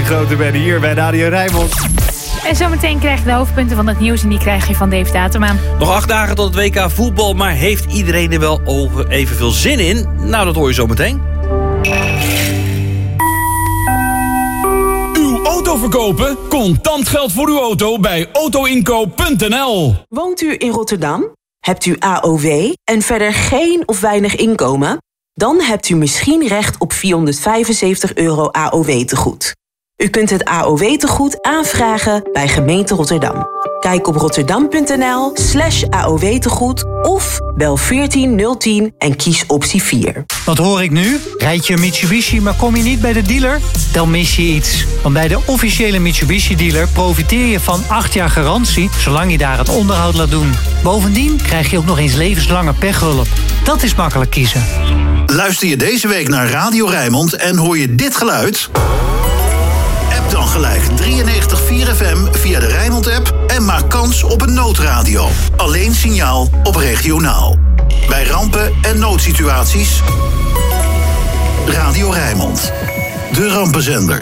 grote Benny hier bij Radio Rijnmond. En zometeen krijg je de hoofdpunten van het nieuws en die krijg je van Dave Datema. Nog 8 dagen tot het WK voetbal, maar heeft iedereen er wel evenveel zin in? Nou, dat hoor je zometeen. Uw auto verkopen? Contant geld voor uw auto bij autoinkoop.nl. Woont u in Rotterdam? Hebt u AOW en verder geen of weinig inkomen? Dan hebt u misschien recht op €475 AOW-tegoed. U kunt het AOW-tegoed aanvragen bij gemeente Rotterdam. Kijk op rotterdam.nl/AOW-tegoed of bel 14010 en kies optie 4. Wat hoor ik nu? Rijd je een Mitsubishi, maar kom je niet bij de dealer? Dan mis je iets. Want bij de officiële Mitsubishi-dealer profiteer je van 8 jaar garantie, zolang je daar het onderhoud laat doen. Bovendien krijg je ook nog eens levenslange pechhulp. Dat is makkelijk kiezen. Luister je deze week naar Radio Rijnmond en hoor je dit geluid? App dan gelijk 93.4 FM via de Rijnmond-app en maak kans op een noodradio. Alleen signaal op regionaal. Bij rampen en noodsituaties. Radio Rijnmond. De rampenzender.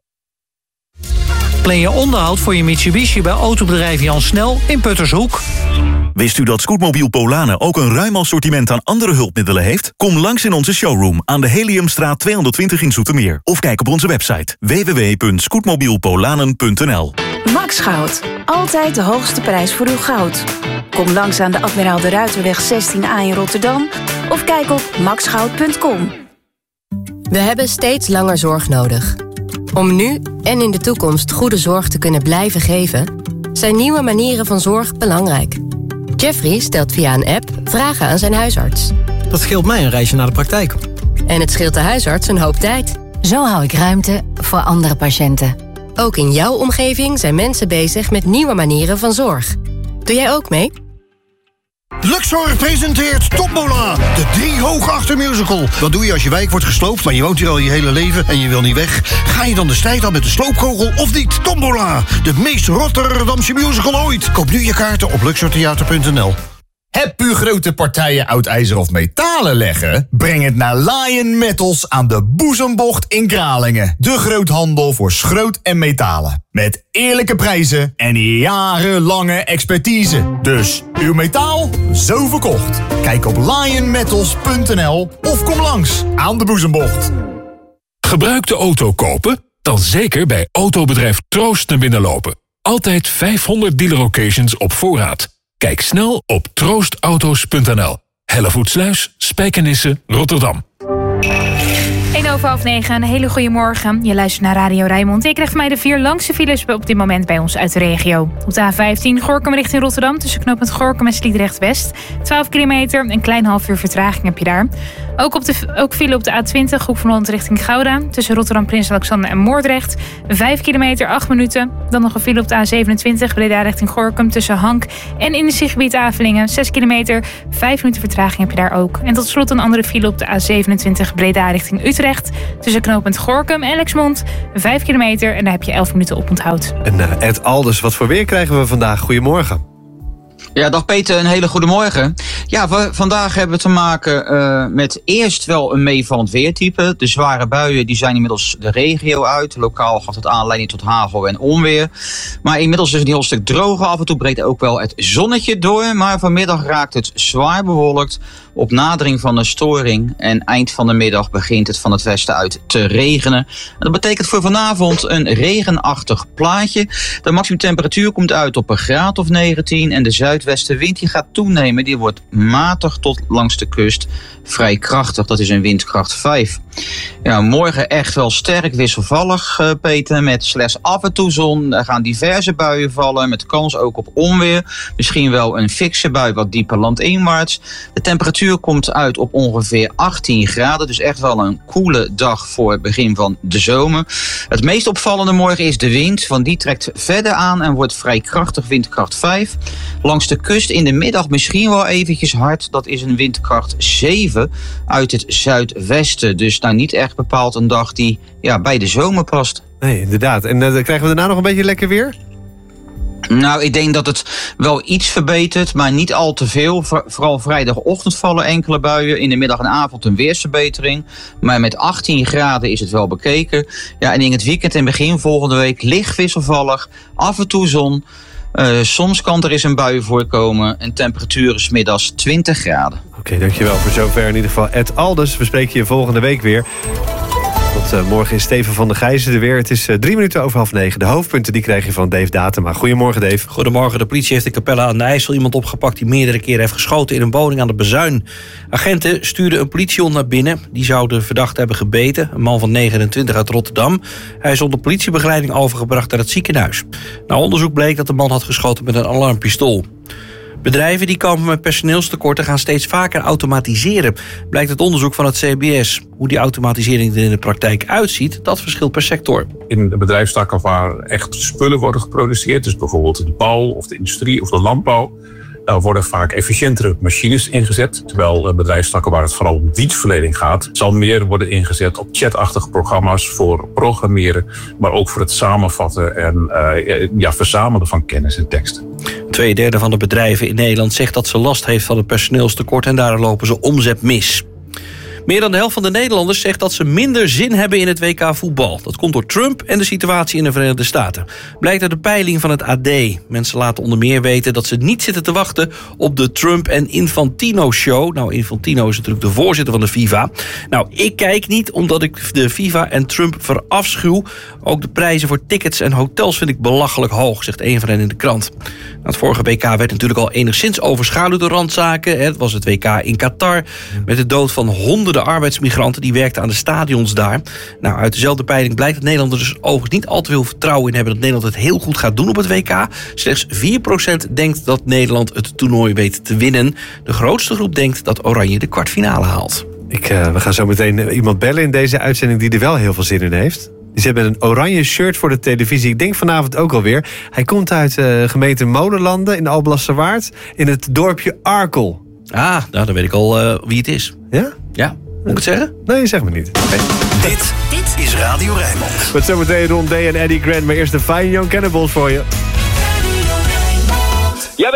Plan je onderhoud voor je Mitsubishi bij autobedrijf Jan Snel in Puttershoek. Wist u dat Scootmobiel Polanen ook een ruim assortiment aan andere hulpmiddelen heeft? Kom langs in onze showroom aan de Heliumstraat 220 in Zoetermeer. Of kijk op onze website www.scootmobielpolanen.nl. Max Goud. Altijd de hoogste prijs voor uw goud. Kom langs aan de Admiraal de Ruiterweg 16A in Rotterdam. Of kijk op maxgoud.com. We hebben steeds langer zorg nodig. Om nu en in de toekomst goede zorg te kunnen blijven geven, zijn nieuwe manieren van zorg belangrijk. Jeffrey stelt via een app vragen aan zijn huisarts. Dat scheelt mij een reisje naar de praktijk. En het scheelt de huisarts een hoop tijd. Zo hou ik ruimte voor andere patiënten. Ook in jouw omgeving zijn mensen bezig met nieuwe manieren van zorg. Doe jij ook mee? Luxor presenteert Tombola, de 3 hoog musical. Wat doe je als je wijk wordt gesloopt, maar je woont hier al je hele leven en je wil niet weg? Ga je dan de strijd aan met de sloopkogel of niet? Tombola, de meest Rotterdamse musical ooit. Koop nu je kaarten op luxortheater.nl. Heb u grote partijen oud ijzer of metalen leggen? Breng het naar Lion Metals aan de Boezembocht in Kralingen. De groothandel voor schroot en metalen. Met eerlijke prijzen en jarenlange expertise. Dus uw metaal, zo verkocht. Kijk op lionmetals.nl of kom langs aan de Boezembocht. Gebruikte auto kopen? Dan zeker bij autobedrijf Troost naar binnen lopen. Altijd 500 dealer-locations op voorraad. Kijk snel op troostauto's.nl. Hellevoetsluis, Spijkenisse, Rotterdam. 9:08, een hele goede morgen. Je luistert naar Radio Rijnmond. Ik krijg van mij de 4 langste files op dit moment bij ons uit de regio. Op de A15 Gorinchem richting Rotterdam tussen knooppunt Gorinchem en Sliedrecht West. 12 kilometer, een klein half uur vertraging heb je daar. Ook file op de A20 Hoek van Holland richting Gouda tussen Rotterdam, Prins Alexander en Moordrecht. 5 kilometer, 8 minuten. Dan nog een file op de A27 Breda richting Gorinchem tussen Hank en industriegebied Avelingen. 6 kilometer, 5 minuten vertraging heb je daar ook. En tot slot een andere file op de A27 Breda richting Utrecht tussen knooppunt Gorinchem en Lexmond. 5 kilometer en daar heb je 11 minuten op onthoud. En Ed Alders, wat voor weer krijgen we vandaag? Goedemorgen. Ja, dag Peter, een hele goede morgen. Ja, vandaag hebben we te maken met eerst wel een meevallend weertype. De zware buien die zijn inmiddels de regio uit. Lokaal gaf het aanleiding tot hagel en onweer. Maar inmiddels is het een heel stuk droger. Af en toe breekt ook wel het zonnetje door. Maar vanmiddag raakt het zwaar bewolkt. Op nadering van de storing en eind van de middag begint het van het westen uit te regenen. Dat betekent voor vanavond een regenachtig plaatje. De maximumtemperatuur komt uit op een graad of 19 en de zuidwestenwind die gaat toenemen. Die wordt matig tot langs de kust vrij krachtig. Dat is een windkracht 5. Ja, morgen echt wel sterk wisselvallig, Peter, met slechts af en toe zon. Er gaan diverse buien vallen, met kans ook op onweer. Misschien wel een fikse bui wat dieper landinwaarts. De temperatuur komt uit op ongeveer 18 graden. Dus echt wel een koele dag voor het begin van de zomer. Het meest opvallende morgen is de wind, want die trekt verder aan en wordt vrij krachtig, windkracht 5. Langs de kust in de middag misschien wel eventjes hard. Dat is een windkracht 7 uit het zuidwesten. Dus nou niet echt bepaald een dag die bij de zomer past. Nee, inderdaad. En krijgen we daarna nog een beetje lekker weer? Nou, ik denk dat het wel iets verbetert, maar niet al te veel. Vooral vrijdagochtend vallen enkele buien. In de middag en avond een weersverbetering. Maar met 18 graden is het wel bekeken. Ja, en in het weekend en begin volgende week licht wisselvallig. Af en toe zon. Soms kan er eens een bui voorkomen. En temperaturen 's middags 20 graden. Oké, dankjewel voor zover in ieder geval. Ed Alders, we spreken je volgende week weer. Tot morgen is Steven van der Gijzen er weer. Het is 3 minuten over 8:30. De hoofdpunten die krijg je van Dave Datema. Goedemorgen, Dave. Goedemorgen. De politie heeft in Capelle aan de IJssel iemand opgepakt die meerdere keren heeft geschoten in een woning aan de Bazuin. Agenten stuurden een politiehond naar binnen. Die zou de verdachte hebben gebeten. Een man van 29 uit Rotterdam. Hij is onder politiebegeleiding overgebracht naar het ziekenhuis. Na onderzoek bleek dat de man had geschoten met een alarmpistool. Bedrijven die komen met personeelstekorten gaan steeds vaker automatiseren, blijkt het onderzoek van het CBS. Hoe die automatisering er in de praktijk uitziet, dat verschilt per sector. In de bedrijfstakken waar echt spullen worden geproduceerd, dus bijvoorbeeld de bouw of de industrie of de landbouw, worden vaak efficiëntere machines ingezet. Terwijl bedrijfstakken waar het vooral om dienstverlening gaat, zal meer worden ingezet op chatachtige programma's voor programmeren, maar ook voor het samenvatten en verzamelen van kennis en teksten. 2/3 van de bedrijven in Nederland zegt dat ze last heeft van het personeelstekort en daardoor lopen ze omzet mis. Meer dan de helft van de Nederlanders zegt dat ze minder zin hebben in het WK voetbal. Dat komt door Trump en de situatie in de Verenigde Staten. Blijkt uit de peiling van het AD. Mensen laten onder meer weten dat ze niet zitten te wachten op de Trump en Infantino show. Nou, Infantino is natuurlijk de voorzitter van de FIFA. Nou, ik kijk niet omdat ik de FIFA en Trump verafschuw. Ook de prijzen voor tickets en hotels vind ik belachelijk hoog, zegt een van hen in de krant. Het vorige WK werd natuurlijk al enigszins overschaduwd door randzaken. Het was het WK in Qatar met de dood van honderden arbeidsmigranten die werkten aan de stadions daar. Nou, uit dezelfde peiling blijkt dat Nederlanders dus overigens niet al te veel vertrouwen in hebben dat Nederland het heel goed gaat doen op het WK. Slechts 4% denkt dat Nederland het toernooi weet te winnen. De grootste groep denkt dat Oranje de kwartfinale haalt. We gaan zo meteen iemand bellen in deze uitzending die er wel heel veel zin in heeft. Ze hebben een oranje shirt voor de televisie. Ik denk vanavond ook alweer. Hij komt uit gemeente Molenlanden in Alblasserwaard in het dorpje Arkel. Ah, nou, dan weet ik al wie het is. Ja? Ja. Moet ik het zeggen? Nee, zeg maar niet. Okay. Dit is Radio Rijnmond. Met zometeen Ron D en Eddie Grant. Maar eerst de Fine Young Cannibals voor je.